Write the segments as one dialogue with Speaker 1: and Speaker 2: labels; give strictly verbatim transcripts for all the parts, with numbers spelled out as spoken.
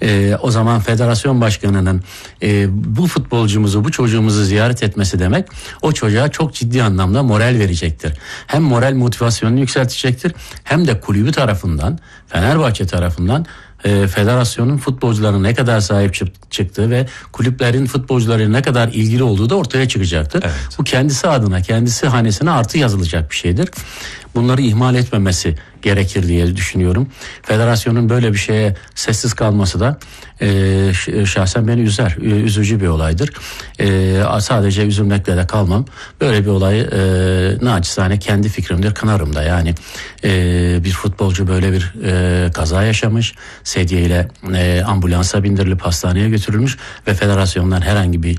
Speaker 1: e, o zaman federasyon başkanının e, bu futbolcumuzu, bu çocuğumuzu ziyaret etmesi demek o çocuğa çok ciddi anlamda moral verecektir. Hem moral motivasyonunu yükseltecektir hem de kulübü tarafından, Fenerbahçe tarafından e, federasyonun futbolcularına ne kadar sahip çıktığı ve kulüplerin futbolcularıyla ne kadar ilgili olduğu da ortaya çıkacaktır. Evet. Bu kendisi adına, kendisi hanesine artı yazılacak bir şeydir. Bunları ihmal etmemesi gerekir diye düşünüyorum. Federasyonun böyle bir şeye sessiz kalması da e, şahsen beni üzer. Üzücü bir olaydır. E, sadece üzülmekle de kalmam. Böyle bir olayı e, naçizane kendi fikrimdir, kınarım da. Yani e, bir futbolcu böyle bir e, kaza yaşamış. Sedyeyle e, ambulansa bindirilip hastaneye götürülmüş ve federasyondan herhangi bir,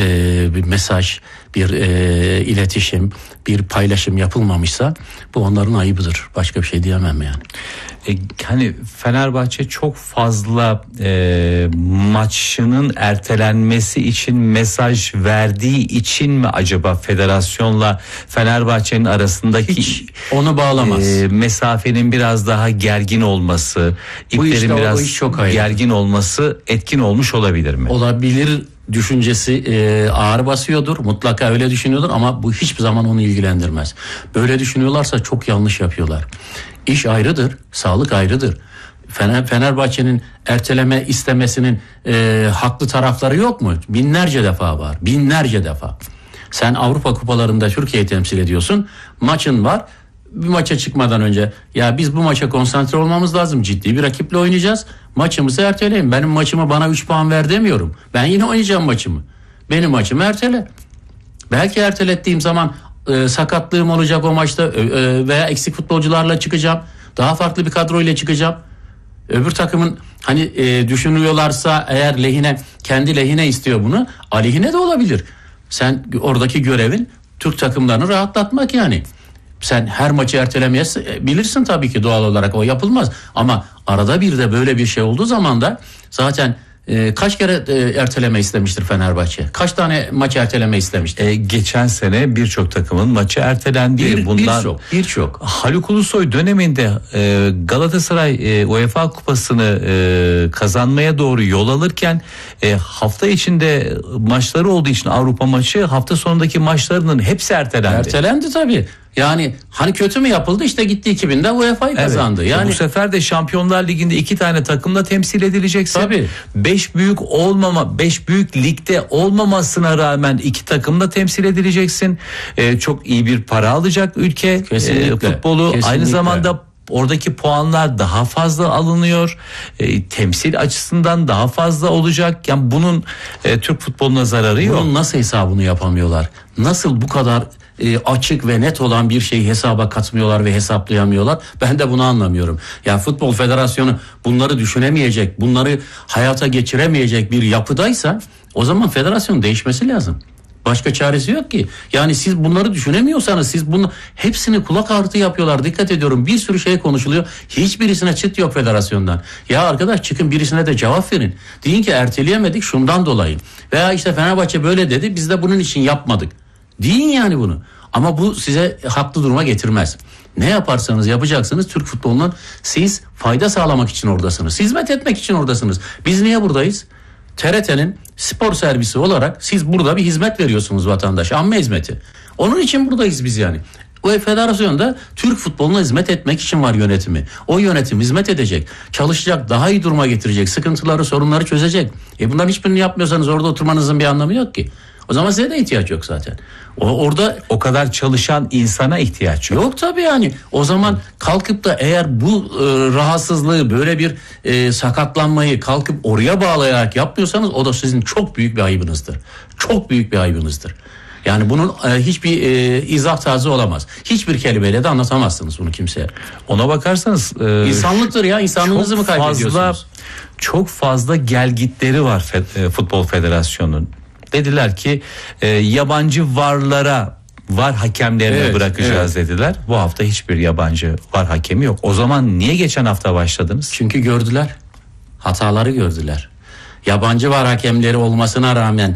Speaker 1: e, bir mesaj, bir e, iletişim, bir paylaşım yapılmamışsa bu onların ayıbıdır. Başka bir şey diyemem yani.
Speaker 2: E, hani Fenerbahçe çok fazla e, maçının ertelenmesi için mesaj verdiği için mi acaba federasyonla Fenerbahçe'nin arasındaki
Speaker 1: hiç onu bağlamaz.
Speaker 2: E, mesafenin biraz daha gergin olması, iplerin işte biraz çok gergin olması etkin olmuş olabilir mi?
Speaker 1: Olabilir. Düşüncesi e, ağır basıyordur, mutlaka öyle düşünüyordur ama bu hiçbir zaman onu ilgilendirmez. Böyle düşünüyorlarsa çok yanlış yapıyorlar. İş ayrıdır, sağlık ayrıdır. Fener, Fenerbahçe'nin erteleme istemesinin e, haklı tarafları yok mu? Binlerce defa var, binlerce defa. Sen Avrupa kupalarında Türkiye'yi temsil ediyorsun, maçın var. Bir maça çıkmadan önce ya biz bu maça konsantre olmamız lazım, ciddi bir rakiple oynayacağız, maçımızı erteleyin. Benim maçımı bana üç puan ver demiyorum, ben yine oynayacağım maçımı, benim maçımı ertele. Belki ertelettiğim zaman e, sakatlığım olacak o maçta e, veya eksik futbolcularla çıkacağım, daha farklı bir kadroyla çıkacağım. Öbür takımın hani e, düşünüyorlarsa eğer lehine, kendi lehine istiyor bunu, aleyhine de olabilir. Sen oradaki görevin Türk takımlarını rahatlatmak yani. Sen her maçı ertelemeyebilirsin tabii ki, doğal olarak o yapılmaz. Ama arada bir de böyle bir şey olduğu zaman da zaten e, kaç kere e, erteleme istemiştir Fenerbahçe? Kaç tane maç erteleme istemiştir?
Speaker 2: E, geçen sene birçok takımın maçı ertelendi.
Speaker 1: Bir,
Speaker 2: Bundan
Speaker 1: birçok, birçok.
Speaker 2: Haluk Ulusoy döneminde e, Galatasaray e, UEFA Kupası'nı e, kazanmaya doğru yol alırken e, hafta içinde maçları olduğu için Avrupa maçı, hafta sonundaki maçlarının hepsi ertelendi.
Speaker 1: Ertelendi tabii. Yani hani kötü mü yapıldı, işte gitti iki binde U E F A'yı kazandı.
Speaker 2: Evet.
Speaker 1: Yani
Speaker 2: bu sefer de Şampiyonlar Ligi'nde iki tane takımla temsil edileceksin.
Speaker 1: Tabii.
Speaker 2: Beş büyük olmama, beş büyük ligde olmamasına rağmen iki takımla temsil edileceksin. Ee, çok iyi bir para alacak ülke.
Speaker 1: Kesinlikle.
Speaker 2: Ee, futbolu
Speaker 1: Kesinlikle.
Speaker 2: Aynı zamanda oradaki puanlar daha fazla alınıyor. E, temsil açısından daha fazla olacak. Yani bunun e, Türk futboluna zararı yok.
Speaker 1: Bunun nasıl hesabını yapamıyorlar? Nasıl bu kadar e, açık ve net olan bir şeyi hesaba katmıyorlar ve hesaplayamıyorlar? Ben de bunu anlamıyorum. Ya Futbol Federasyonu bunları düşünemeyecek, bunları hayata geçiremeyecek bir yapıdaysa o zaman federasyonun değişmesi lazım. Başka çaresi yok ki. Yani siz bunları düşünemiyorsanız, siz bunu hepsini kulak artı yapıyorlar. Dikkat ediyorum, bir sürü şey konuşuluyor. Hiçbirisine çıt yok federasyondan. Ya arkadaş, çıkın birisine de cevap verin. Deyin ki erteleyemedik şundan dolayı. Veya işte Fenerbahçe böyle dedi, biz de bunun için yapmadık. Deyin yani bunu. Ama bu size haklı duruma getirmez. Ne yaparsanız yapacaksınız, Türk futbolundan siz fayda sağlamak için oradasınız. Hizmet etmek için oradasınız. Biz niye buradayız? T R T'nin spor servisi olarak siz burada bir hizmet veriyorsunuz vatandaşa, amme hizmeti. Onun için buradayız biz yani. O federasyonda Türk futboluna hizmet etmek için var yönetimi. O yönetim hizmet edecek, çalışacak, daha iyi duruma getirecek, sıkıntıları, sorunları çözecek. E bunların hiçbirini yapmıyorsanız orada oturmanızın bir anlamı yok ki. O zaman size de ihtiyaç yok zaten. O, orada
Speaker 2: o kadar çalışan insana ihtiyaç yok.
Speaker 1: Yok tabii yani. O zaman kalkıp da eğer bu e, rahatsızlığı, böyle bir e, sakatlanmayı kalkıp oraya bağlayarak yapmıyorsanız o da sizin çok büyük bir ayıbınızdır. Çok büyük bir ayıbınızdır. Yani bunun e, hiçbir e, izah tarzı olamaz. Hiçbir kelimeyle de anlatamazsınız bunu kimseye.
Speaker 2: Ona bakarsanız e,
Speaker 1: insanlıktır ya. İnsanlığınızı mı kaybediyorsunuz?
Speaker 2: Fazla, çok fazla gelgitleri var fe, e, Futbol Federasyonu'nun. Dediler ki e, yabancı varlara, var hakemlerine
Speaker 1: evet,
Speaker 2: bırakacağız evet. dediler. Bu hafta hiçbir yabancı var hakemi yok. O zaman niye geçen hafta başladınız?
Speaker 1: Çünkü gördüler. Hataları gördüler. Yabancı var hakemleri olmasına rağmen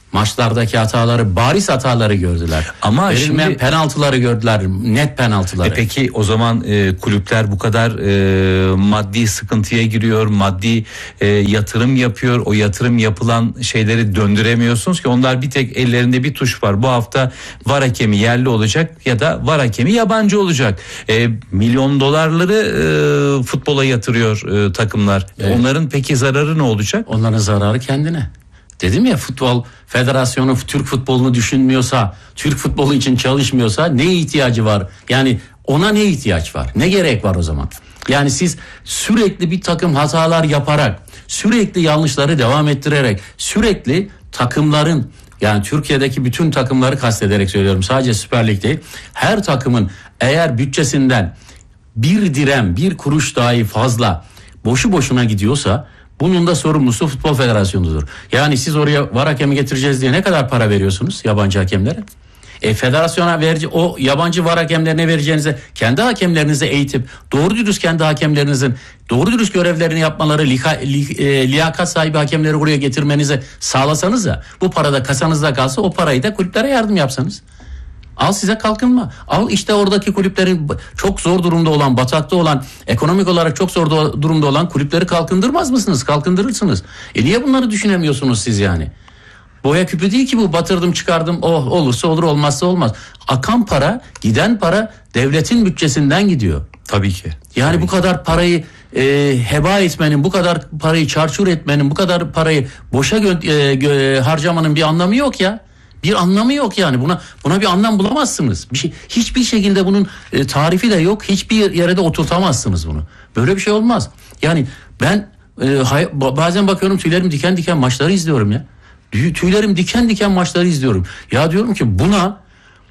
Speaker 1: Maçlardaki hataları, bariz hataları gördüler.
Speaker 2: Ama
Speaker 1: verilmeyen
Speaker 2: şimdi
Speaker 1: penaltıları gördüler, net penaltıları.
Speaker 2: E peki o zaman e, kulüpler bu kadar e, maddi sıkıntıya giriyor, maddi e, yatırım yapıyor. O yatırım yapılan şeyleri döndüremiyorsunuz ki, onlar bir tek ellerinde bir tuş var. Bu hafta VAR hakemi yerli olacak ya da VAR hakemi yabancı olacak. E, milyon dolarları e, futbola yatırıyor e, takımlar.
Speaker 1: Evet.
Speaker 2: Onların peki zararı ne olacak?
Speaker 1: Onların zararı kendine. Dedim ya, futbol federasyonu Türk futbolunu düşünmüyorsa, Türk futbolu için çalışmıyorsa ne ihtiyacı var? Yani ona ne ihtiyaç var? Ne gerek var o zaman? Yani siz sürekli bir takım hatalar yaparak, sürekli yanlışları devam ettirerek, sürekli takımların, yani Türkiye'deki bütün takımları kastederek söylüyorum, sadece Süper Lig değil, her takımın eğer bütçesinden bir direm, bir kuruş dahi fazla boşu boşuna gidiyorsa, bunun da sorumlusu Futbol Federasyonu'dur. Yani siz oraya VAR hakemi getireceğiz diye ne kadar para veriyorsunuz yabancı hakemlere? E federasyona verici, o yabancı VAR hakemlerine vereceğinize kendi hakemlerinizi eğitip doğru dürüst kendi hakemlerinizin doğru dürüst görevlerini yapmaları, lika, li, e, liyakat sahibi hakemleri oraya getirmenizi sağlasanız da, bu parada kasanızda kalsa, o parayı da kulüplere yardım yapsanız. Al size kalkınma. Al işte oradaki kulüplerin çok zor durumda olan, batakta olan, ekonomik olarak çok zor durumda olan kulüpleri kalkındırmaz mısınız? Kalkındırırsınız. E niye bunları düşünemiyorsunuz siz yani? Boya küpü değil ki bu, batırdım çıkardım, oh olursa olur, olmazsa olmaz. Akan para, giden para devletin bütçesinden gidiyor.
Speaker 2: Tabii ki.
Speaker 1: Yani
Speaker 2: Tabii
Speaker 1: bu kadar parayı e, heba etmenin, bu kadar parayı çarçur etmenin, bu kadar parayı boşa gö- e, gö- harcamanın bir anlamı yok ya. Bir anlamı yok yani, buna buna bir anlam bulamazsınız. Bir şey, hiçbir şekilde bunun e, tarifi de yok. Hiçbir yere de oturtamazsınız bunu. Böyle bir şey olmaz. Yani ben e, hay, bazen bakıyorum, tüylerim diken diken maçları izliyorum ya. Tüylerim diken diken maçları izliyorum. Ya diyorum ki buna,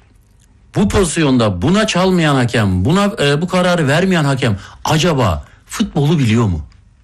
Speaker 1: bu pozisyonda buna çalmayan hakem, buna e, bu kararı vermeyen hakem acaba futbolu biliyor mu?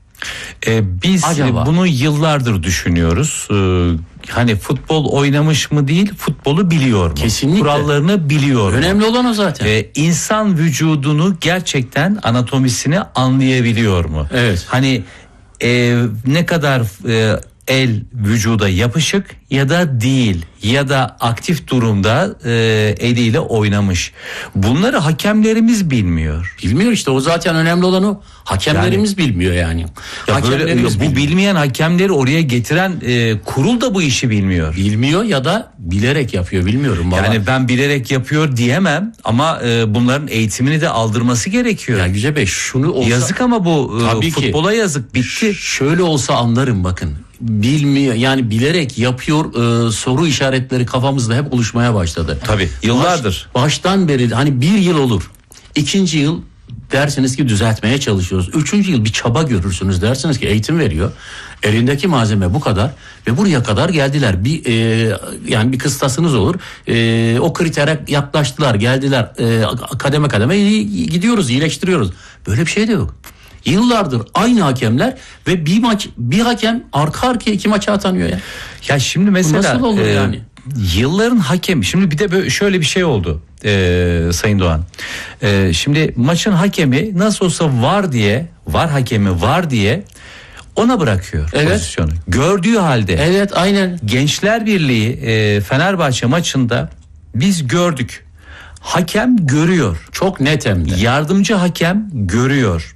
Speaker 2: Ee, biz
Speaker 1: Acaba?
Speaker 2: bunu yıllardır düşünüyoruz. Ee, hani futbol oynamış mı değil, futbolu biliyor mu?
Speaker 1: Kesinlikle.
Speaker 2: Kurallarını biliyor mu?
Speaker 1: Önemli olan o zaten.
Speaker 2: Ee, insan vücudunu gerçekten, anatomisini anlayabiliyor mu?
Speaker 1: Evet.
Speaker 2: Hani e, ne kadar e, el vücuda yapışık ya da değil, ya da aktif durumda e, eliyle oynamış. Bunları hakemlerimiz bilmiyor.
Speaker 1: Bilmiyor işte, o zaten önemli olan o. Hakemlerimiz yani, bilmiyor yani.
Speaker 2: Ya böyle, bu bilmiyor. Bilmeyen hakemleri oraya getiren e, kurul da bu işi bilmiyor.
Speaker 1: Bilmiyor ya da bilerek yapıyor, bilmiyorum. Vallahi.
Speaker 2: Yani ben bilerek yapıyor diyemem ama e, bunların eğitimini de aldırması gerekiyor.
Speaker 1: Ya Yüce Bey, şunu olsa...
Speaker 2: Yazık ama bu
Speaker 1: Tabii
Speaker 2: e, futbola
Speaker 1: ki.
Speaker 2: yazık, bitti.
Speaker 1: Şöyle olsa anlarım bakın. Bilmiyor yani, bilerek yapıyor, e, soru işaretleri kafamızda hep oluşmaya başladı.
Speaker 2: Tabii yıllardır.
Speaker 1: Baş, baştan beri hani bir yıl olur. İkinci yıl dersiniz ki düzeltmeye çalışıyoruz. Üçüncü yıl bir çaba görürsünüz, dersiniz ki eğitim veriyor. Elindeki malzeme bu kadar ve buraya kadar geldiler. Bir e, yani bir kıstasınız olur. E, o kritere yaklaştılar, geldiler. E, kademe kademe gidiyoruz, iyileştiriyoruz. Böyle bir şey de yok. Yıllardır aynı hakemler ve bir maç bir hakem arka arkaya iki maça atanıyor ya.
Speaker 2: Ya şimdi mesela
Speaker 1: nasıl olur
Speaker 2: e,
Speaker 1: yani?
Speaker 2: Yılların hakemi, şimdi bir de böyle şöyle bir şey oldu e, Sayın Doğan. E, şimdi maçın hakemi nasıl olsa var diye, var hakemi var diye ona bırakıyor
Speaker 1: evet.
Speaker 2: pozisyonu. Gördüğü halde.
Speaker 1: Evet, aynen.
Speaker 2: Gençler Birliği e, Fenerbahçe maçında biz gördük. Hakem görüyor.
Speaker 1: Çok net hem de.
Speaker 2: Yardımcı hakem görüyor.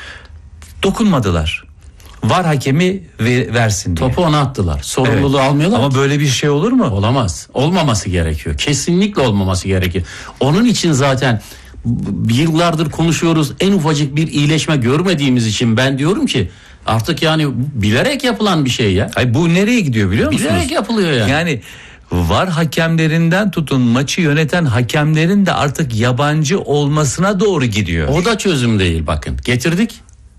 Speaker 2: Dokunmadılar. VAR hakemi versin diye.
Speaker 1: Topu ona attılar. Sorumluluğu
Speaker 2: Evet.
Speaker 1: almıyorlar.
Speaker 2: Ama böyle bir şey olur mu?
Speaker 1: Olamaz. Olmaması gerekiyor. Kesinlikle olmaması gerekiyor. Onun için zaten yıllardır konuşuyoruz. En ufacık bir iyileşme görmediğimiz için ben diyorum ki artık yani bilerek yapılan bir şey ya.
Speaker 2: Hayır, bu nereye gidiyor biliyor musunuz?
Speaker 1: Bilerek yapılıyor yani.
Speaker 2: Yani VAR hakemlerinden tutun maçı yöneten hakemlerin de artık yabancı olmasına doğru gidiyor.
Speaker 1: O da çözüm değil, bakın. Getirdik.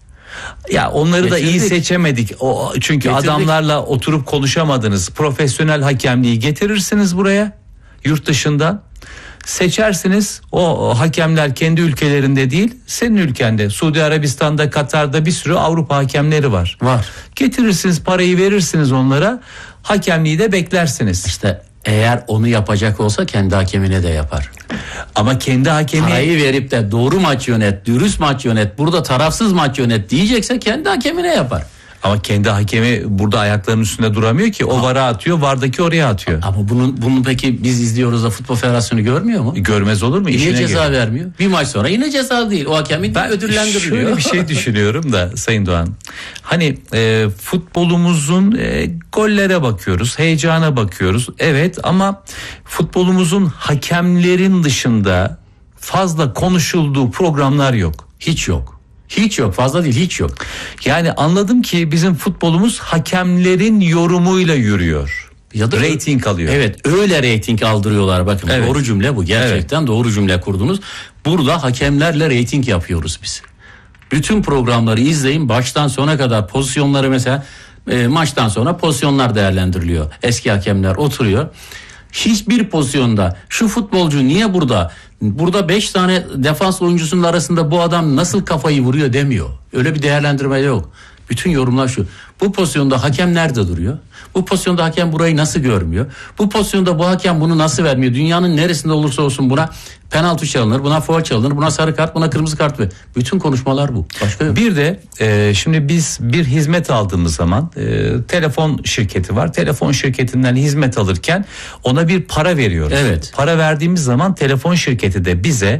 Speaker 2: Ya onları da iyi
Speaker 1: Getirdik.
Speaker 2: seçemedik. O çünkü
Speaker 1: Getirdik.
Speaker 2: adamlarla oturup konuşamadınız. Profesyonel hakemliği getirirsiniz buraya yurt dışından. Seçersiniz. O, o hakemler kendi ülkelerinde değil, senin ülkende. Suudi Arabistan'da, Katar'da bir sürü Avrupa hakemleri var.
Speaker 1: Var.
Speaker 2: Getirirsiniz, parayı verirsiniz onlara. Hakemliği de beklersiniz.
Speaker 1: İşte eğer onu yapacak olsa kendi hakemine de yapar.
Speaker 2: Ama kendi hakemi...
Speaker 1: Parayı verip de doğru maç yönet, dürüst maç yönet, burada tarafsız maç yönet diyecekse kendi hakemine yapar.
Speaker 2: Ama kendi hakemi burada ayaklarının üstünde duramıyor ki. O VAR'a atıyor, VAR'daki oraya atıyor.
Speaker 1: Ama bunun bunu peki biz izliyoruz da Futbol Federasyonu görmüyor mu?
Speaker 2: Görmez olur mu?
Speaker 1: Niye
Speaker 2: İşine
Speaker 1: ceza
Speaker 2: geliyor.
Speaker 1: vermiyor? Bir maç sonra yine ceza değil. O hakemi
Speaker 2: Ben
Speaker 1: ödüllendiriliyor.
Speaker 2: şöyle bir şey düşünüyorum da Sayın Doğan. Hani e, futbolumuzun e, gollere bakıyoruz, heyecana bakıyoruz. Evet, ama futbolumuzun hakemlerin dışında fazla konuşulduğu programlar yok.
Speaker 1: Hiç yok. Hiç yok. Fazla değil, hiç yok.
Speaker 2: Yani anladım ki bizim futbolumuz hakemlerin yorumuyla yürüyor.
Speaker 1: Ya da
Speaker 2: Rating alıyor.
Speaker 1: Evet, öyle reyting aldırıyorlar. Bakın
Speaker 2: Evet.
Speaker 1: doğru cümle bu. Gerçekten evet. Doğru cümle kurdunuz. Burada hakemlerle reyting yapıyoruz biz. Bütün programları izleyin, baştan sona kadar pozisyonları, mesela e, maçtan sonra pozisyonlar değerlendiriliyor. Eski hakemler oturuyor. Hiçbir pozisyonda şu futbolcu niye burada? Burada beş tane defans oyuncusunun arasında bu adam nasıl kafayı vuruyor demiyor. Öyle bir değerlendirme yok. Bütün yorumlar şu: bu pozisyonda hakem nerede duruyor? Bu pozisyonda hakem burayı nasıl görmüyor? Bu pozisyonda bu hakem bunu nasıl vermiyor? Dünyanın neresinde olursa olsun buna penaltı çalınır, buna faul çalınır, buna sarı kart, buna kırmızı kart ve bütün konuşmalar bu. Başka yok.
Speaker 2: Bir de e, şimdi biz bir hizmet aldığımız zaman e, telefon şirketi var. Telefon şirketinden hizmet alırken ona bir para veriyoruz.
Speaker 1: Evet.
Speaker 2: Para verdiğimiz zaman telefon şirketi de bize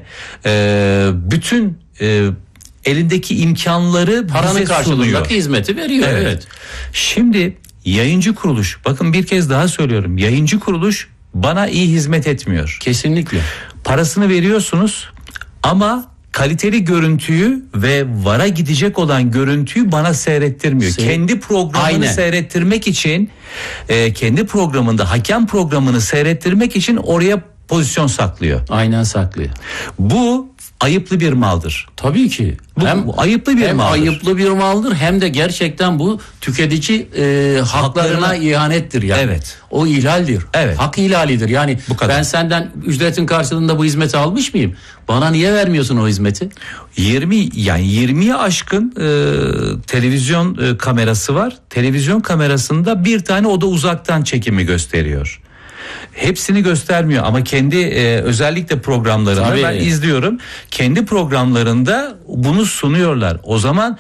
Speaker 2: e, bütün e, elindeki imkanları
Speaker 1: paranın
Speaker 2: bize
Speaker 1: karşılığındaki
Speaker 2: sunuyor.
Speaker 1: hizmeti veriyor. Evet.
Speaker 2: Evet. Şimdi yayıncı kuruluş, bakın bir kez daha söylüyorum, yayıncı kuruluş bana iyi hizmet etmiyor.
Speaker 1: Kesinlikle.
Speaker 2: Parasını veriyorsunuz ama kaliteli görüntüyü ve VAR'a gidecek olan görüntüyü bana seyrettirmiyor.
Speaker 1: Se-
Speaker 2: kendi programını
Speaker 1: Aynen.
Speaker 2: seyrettirmek için, e, kendi programında hakem programını seyrettirmek için oraya pozisyon saklıyor.
Speaker 1: Aynen saklıyor.
Speaker 2: Bu ayıplı bir maldır.
Speaker 1: Tabii ki.
Speaker 2: Bu,
Speaker 1: Hem
Speaker 2: bu ayıplı bir
Speaker 1: hem
Speaker 2: maldır.
Speaker 1: ayıplı bir maldır, hem de gerçekten bu tüketici e, haklarına
Speaker 2: Haklarına-
Speaker 1: ihanettir yani.
Speaker 2: Evet.
Speaker 1: O ihlaldir.
Speaker 2: Evet.
Speaker 1: Hak ihlalidir. Yani
Speaker 2: Bu kadar.
Speaker 1: ben senden ücretin karşılığında bu hizmeti almış mıyım? Bana niye vermiyorsun o hizmeti?
Speaker 2: yirmi yani yirmiye aşkın e, televizyon e, kamerası var. Televizyon kamerasında bir tane, o da uzaktan çekimi gösteriyor. Hepsini göstermiyor ama kendi e, özellikle programlarını
Speaker 1: Tabii.
Speaker 2: ben izliyorum. Kendi programlarında bunu sunuyorlar. O zaman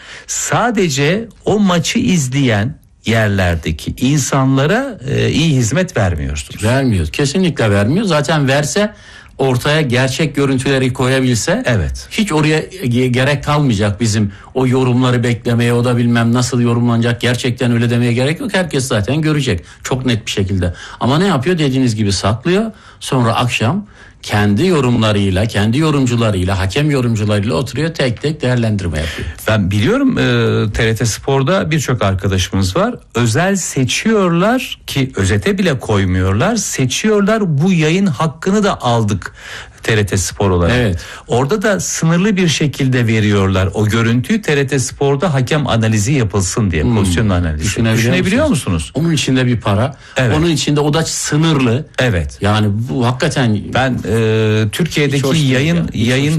Speaker 2: sadece o maçı izleyen yerlerdeki insanlara e, iyi hizmet vermiyorsunuz.
Speaker 1: Vermiyor. Kesinlikle vermiyor. Zaten verse, ortaya gerçek görüntüleri koyabilse,
Speaker 2: Evet.
Speaker 1: hiç oraya ge- gerek kalmayacak bizim o yorumları beklemeye, o da bilmem nasıl yorumlanacak, gerçekten öyle demeye gerek yok. Herkes zaten görecek çok net bir şekilde. Ama ne yapıyor? Dediğiniz gibi saklıyor. Sonra akşam kendi yorumlarıyla, kendi yorumcularıyla, hakem yorumcularıyla oturuyor, tek tek değerlendirme yapıyor.
Speaker 2: Ben biliyorum, e, T R T Spor'da birçok arkadaşımız var. Özel seçiyorlar ki özete bile koymuyorlar. Seçiyorlar, bu yayın hakkını da aldık T R T Spor olarak.
Speaker 1: Evet.
Speaker 2: Orada da sınırlı bir şekilde veriyorlar o görüntüyü. T R T Spor'da hakem analizi yapılsın diye, hmm. pozisyon analizi.
Speaker 1: Düşünebiliyor,
Speaker 2: Düşünebiliyor
Speaker 1: musunuz?
Speaker 2: musunuz?
Speaker 1: Onun içinde bir para.
Speaker 2: Evet.
Speaker 1: Onun içinde o da sınırlı.
Speaker 2: Evet.
Speaker 1: Yani bu hakikaten
Speaker 2: Ben e,
Speaker 1: Hiç
Speaker 2: Türkiye'deki
Speaker 1: hoş değil
Speaker 2: yayın
Speaker 1: ya, hiç
Speaker 2: yayın
Speaker 1: hoş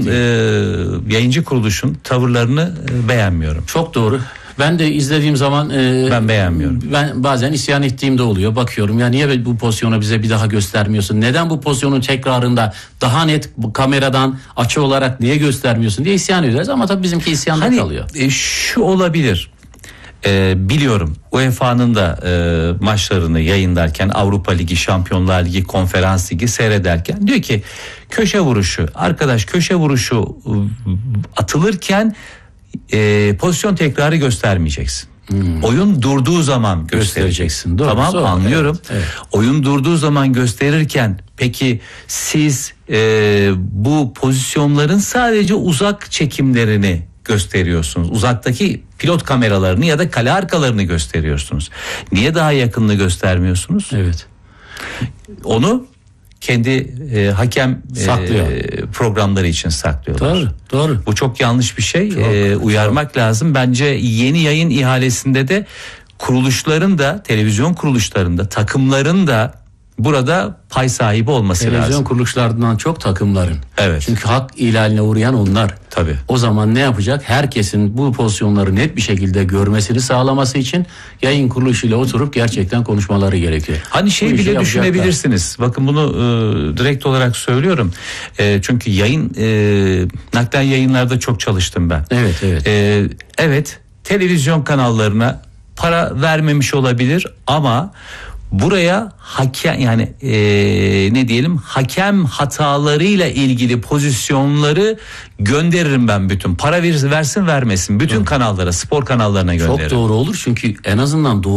Speaker 2: e, yayıncı kuruluşun tavırlarını e, beğenmiyorum.
Speaker 1: çok doğru. Ben de izlediğim zaman e,
Speaker 2: Ben beğenmiyorum.
Speaker 1: Ben bazen isyan ettiğimde oluyor. Bakıyorum ya, niye bu pozisyonu bize bir daha göstermiyorsun? Neden bu pozisyonun tekrarında daha net bu kameradan açı olarak niye göstermiyorsun diye isyan ediyoruz. Ama tabii bizimki isyanda
Speaker 2: Hani
Speaker 1: kalıyor.
Speaker 2: e, şu olabilir. E, biliyorum U E F A'nın da e, maçlarını yayınlarken, Avrupa Ligi, Şampiyonlar Ligi, Konferans Ligi seyrederken diyor ki köşe vuruşu, arkadaş köşe vuruşu e, atılırken e, pozisyon tekrarı göstermeyeceksin. Hmm. Oyun durduğu zaman göstereceksin.
Speaker 1: Göstereceksin. Doğru,
Speaker 2: Tamam,
Speaker 1: doğru.
Speaker 2: anlıyorum.
Speaker 1: Evet, evet.
Speaker 2: Oyun durduğu zaman gösterirken peki siz e, bu pozisyonların sadece uzak çekimlerini gösteriyorsunuz. Uzaktaki pilot kameralarını ya da kale arkalarını gösteriyorsunuz. Niye daha yakınını göstermiyorsunuz?
Speaker 1: Evet.
Speaker 2: Onu kendi e, hakem
Speaker 1: Saklıyor.
Speaker 2: e, programları için saklıyorlar.
Speaker 1: Doğru, doğru.
Speaker 2: Bu çok yanlış bir şey.
Speaker 1: Çok,
Speaker 2: E, uyarmak lazım. Bence yeni yayın ihalesinde de kuruluşların da, televizyon kuruluşlarında, takımların da burada pay sahibi olması
Speaker 1: Televizyon
Speaker 2: lazım.
Speaker 1: kuruluşlarından çok takımların.
Speaker 2: Evet.
Speaker 1: Çünkü hak ihlaline uğrayan onlar.
Speaker 2: Tabii.
Speaker 1: O zaman ne yapacak? Herkesin bu pozisyonları net bir şekilde görmesini sağlaması için yayın kuruluşuyla oturup gerçekten konuşmaları gerekiyor.
Speaker 2: Hani şey
Speaker 1: Bu işi
Speaker 2: bile
Speaker 1: yapacaklar.
Speaker 2: düşünebilirsiniz. Bakın bunu e, direkt olarak söylüyorum. E, çünkü yayın e, naklen yayınlarda çok çalıştım ben.
Speaker 1: Evet, evet.
Speaker 2: E, evet, televizyon kanallarına para vermemiş olabilir ama buraya hakem yani e, ne diyelim hakem hatalarıyla ilgili pozisyonları gönderirim ben bütün. Para ver, versin vermesin bütün kanallara, spor kanallarına gönderirim.
Speaker 1: Çok doğru olur çünkü en azından doğru